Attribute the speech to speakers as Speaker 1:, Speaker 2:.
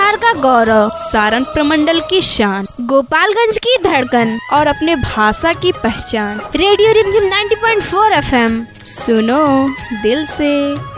Speaker 1: बिहार का गौरव,
Speaker 2: सारण प्रमंडल की शान,
Speaker 1: गोपालगंज की धड़कन
Speaker 2: और अपने भाषा की पहचान।
Speaker 1: रेडियो रिमझिम 90.4 FM,
Speaker 2: सुनो दिल से।